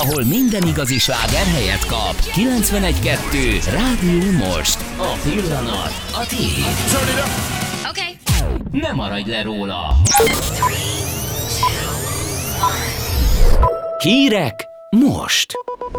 ahol minden igazi sláger helyet kap. 91.2 Rádió Most. A pillanat a tiéd. Okay. Ne maradj le róla. Hírek most.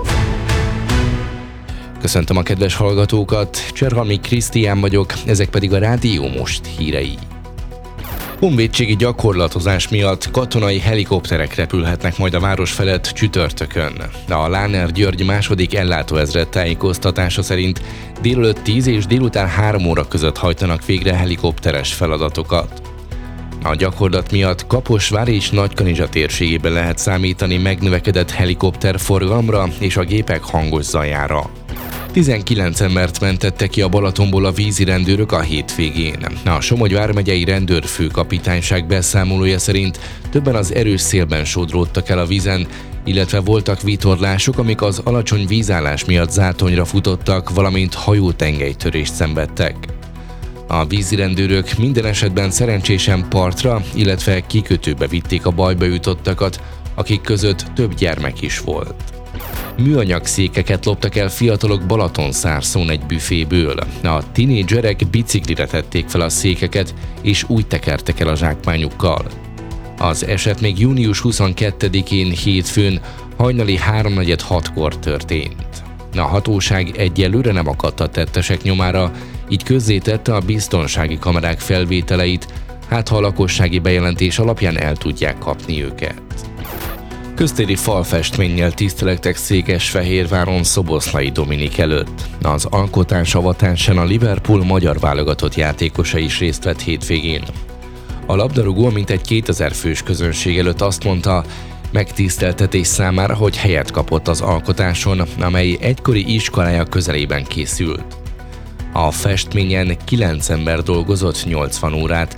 Köszöntöm a kedves hallgatókat, Cserhalmi Krisztián vagyok, ezek pedig a Rádió Most hírei. Honvédségi gyakorlatozás miatt katonai helikopterek repülhetnek majd a város felett csütörtökön. A Láner György második ellátóezred tájékoztatása szerint délelőtt 10 és délután 3 óra között hajtanak végre helikopteres feladatokat. A gyakorlat miatt Kaposvár és Nagykanizsa térségében lehet számítani megnövekedett helikopterforgalomra és a gépek hangos zajára. 19 embert mentettek ki a Balatonból a vízirendőrök a hétvégén. A Somogy vármegyei rendőrfőkapitányság beszámolója szerint többen az erős szélben sodródtak el a vízen, illetve voltak vitorlások, amik az alacsony vízállás miatt zátonyra futottak, valamint hajótengelytörést szenvedtek. A vízirendőrök minden esetben szerencsésen partra, illetve kikötőbe vitték a bajba jutottakat, akik között több gyermek is volt. Műanyag székeket loptak el fiatalok Balatonszárszón egy büféből. A tinédzserek biciklire tették fel a székeket, és úgy tekertek el a zsákmányukkal. Az eset még június 22-én hétfőn hajnali 3:46-kor történt. A hatóság egyelőre nem akadt a tettesek nyomára, így közzétette a biztonsági kamerák felvételeit, hát ha a lakossági bejelentés alapján el tudják kapni őket. Köztéri falfestménnyel tisztelektek Székesfehérváron Szoboszlai Dominik előtt. Az alkotás avatásán a Liverpool magyar válogatott játékosa is részt vett hétvégén. A labdarúgó mintegy 2000 fős közönség előtt azt mondta, megtiszteltetés számára, hogy helyet kapott az alkotáson, amely egykori iskolája közelében készült. A festményen 9 ember dolgozott 80 órát,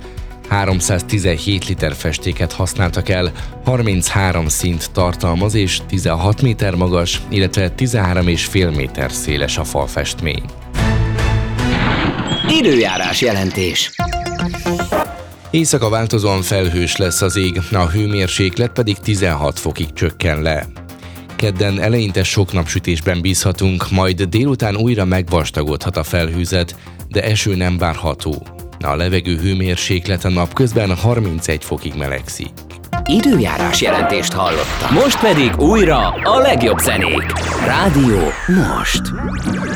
317 liter festéket használtak el, 33 színt tartalmaz és 16 méter magas, illetve 13,5 méter széles a falfestmény. Időjárás jelentés. Éjszaka változóan felhős lesz az ég, a hőmérséklet pedig 16 fokig csökken le. Kedden eleinte sok napsütésben bízhatunk, majd délután újra megvastagodhat a felhőzet, de eső nem várható. A levegő hőmérséklete napközben 31 fokig melegszik. Időjárás jelentést hallottam. Most pedig újra a legjobb zenék. Rádió Most.